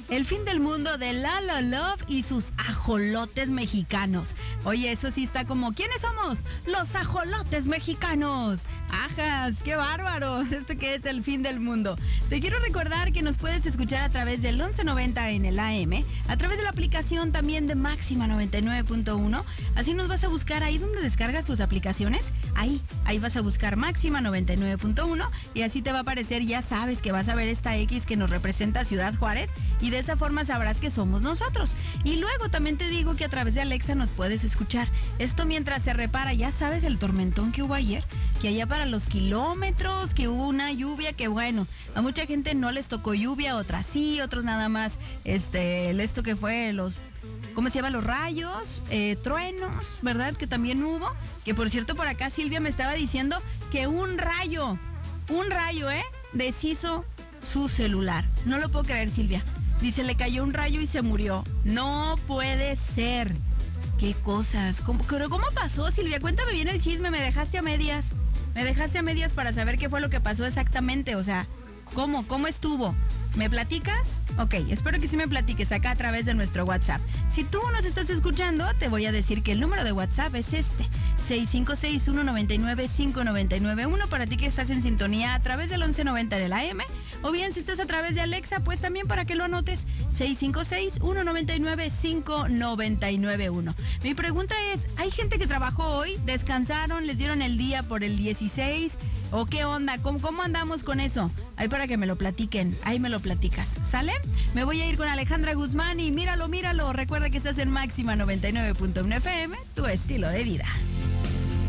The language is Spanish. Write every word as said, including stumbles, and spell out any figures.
El fin del mundo de Lalo Love y sus ajolotes mexicanos. Oye, eso sí está como, ¿quiénes somos? Los ajolotes mexicanos. Ajas, qué bárbaros. Esto que es el fin del mundo. Te quiero recordar que nos puedes escuchar a través del once noventa en el A M, a través de la aplicación también de Máxima noventa y nueve punto uno. Así nos vas a buscar ahí donde descargas tus aplicaciones. Ahí, ahí vas a buscar Máxima noventa y nueve punto uno y así te va a aparecer, ya sabes que vas a ver esta X que nos representa a Ciudad Juárez y de esa forma sabrás que somos nosotros. Y luego también te digo que a través de Alexa nos puedes escuchar. Esto mientras se repara, ya sabes el tormentón que hubo ayer, que allá para los kilómetros, que hubo una lluvia que bueno, a mucha gente no les tocó lluvia, otras sí, otros nada más, este, esto que fue los... ¿Cómo se llama? Los rayos, eh, truenos, ¿verdad? Que también hubo. Que por cierto, por acá Silvia me estaba diciendo que un rayo, un rayo, ¿eh? Deshizo su celular. No lo puedo creer, Silvia. Dice, le cayó un rayo y se murió. No puede ser. ¿Qué cosas? ¿Cómo, pero ¿cómo pasó, Silvia? Cuéntame bien el chisme, me dejaste a medias. Me dejaste a medias para saber qué fue lo que pasó exactamente. O sea, ¿cómo? ¿Cómo estuvo? ¿Me platicas? Ok, espero que sí me platiques acá a través de nuestro WhatsApp. Si tú nos estás escuchando, te voy a decir que el número de WhatsApp es este, seis cinco seis, uno nueve nueve, cinco nueve nueve uno, para ti que estás en sintonía a través del once noventa de la A M, o bien si estás a través de Alexa, pues también para que lo anotes, seis cinco seis, uno nueve nueve, cinco nueve nueve uno. Mi pregunta es, ¿hay gente que trabajó hoy? ¿Descansaron? ¿Les dieron el día por el dieciséis? ¿O qué onda? ¿Cómo, cómo andamos con eso? Ahí para que me lo platiquen, ahí me lo platicas, ¿sale? Me voy a ir con Alejandra Guzmán y míralo, míralo. Recuerda que estás en Máxima noventa y nueve punto uno F M, tu estilo de vida.